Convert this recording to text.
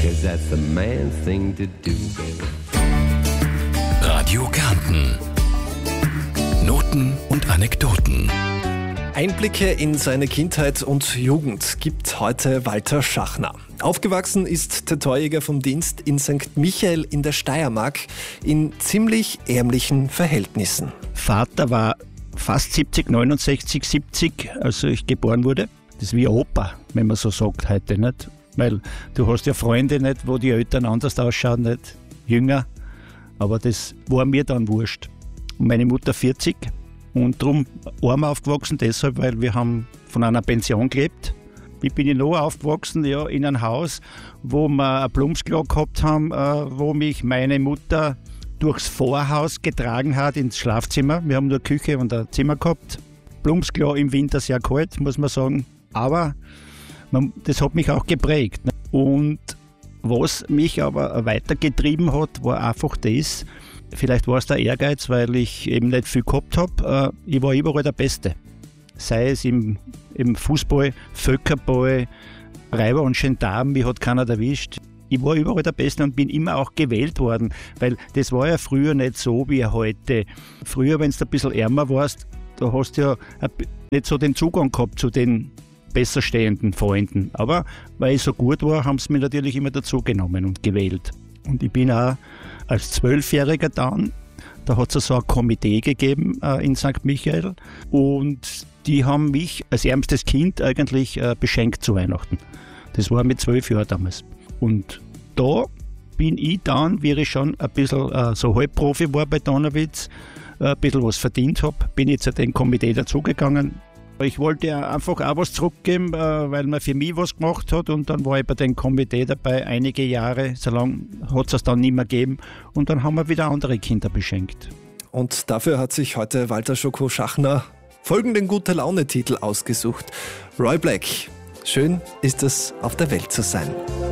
'cause that's the man thing to do, baby. Radio Kärnten. Noten und Anekdoten. Einblicke in seine Kindheit und Jugend gibt heute Walter Schachner. Aufgewachsen ist der Torjäger vom Dienst in St. Michael in der Steiermark in ziemlich ärmlichen Verhältnissen. Vater war fast 70, als ich geboren wurde. Das ist wie Opa, wenn man so sagt heute, nicht? Weil du hast ja Freunde nicht, wo die Eltern anders ausschauen, nicht? Jünger. Aber das war mir dann wurscht. Und meine Mutter 40. Und darum arm aufgewachsen, deshalb, weil wir haben von einer Pension gelebt. Wie bin ich noch aufgewachsen? Ja, in einem Haus, wo wir ein Blumsklo gehabt haben, wo mich meine Mutter durchs Vorhaus getragen hat ins Schlafzimmer. Wir haben nur Küche und ein Zimmer gehabt. Blumsklo im Winter sehr kalt, muss man sagen. Aber das hat mich auch geprägt. Und was mich aber weitergetrieben hat, war einfach das, vielleicht war es der Ehrgeiz, weil ich eben nicht viel gehabt habe. Ich war überall der Beste. Sei es im Fußball, Völkerball, Reiber und Gendarm, mich hat keiner erwischt. Ich war überall der Beste und bin immer auch gewählt worden, weil das war ja früher nicht so wie heute. Früher, wenn du ein bisschen ärmer warst, da hast du ja nicht so den Zugang gehabt zu den besser stehenden Freunden. Aber weil ich so gut war, haben sie mich natürlich immer dazu genommen und gewählt. Und ich bin auch als 12-Jähriger da hat es so ein Komitee gegeben in St. Michael und die haben mich als ärmstes Kind eigentlich beschenkt zu Weihnachten. Das war mit 12 Jahren damals. Und da bin ich dann, wie ich schon ein bisschen so Halbprofi war bei Donauwitz, ein bisschen was verdient habe, bin ich zu dem Komitee dazugegangen. Ich wollte einfach auch was zurückgeben, weil man für mich was gemacht hat und dann war ich bei dem Komitee dabei einige Jahre, so lange hat es dann nicht mehr gegeben und dann haben wir wieder andere Kinder beschenkt. Und dafür hat sich heute Walter Schoko Schachner folgenden Gute-Laune-Titel ausgesucht. Roy Black, schön ist es, auf der Welt zu sein.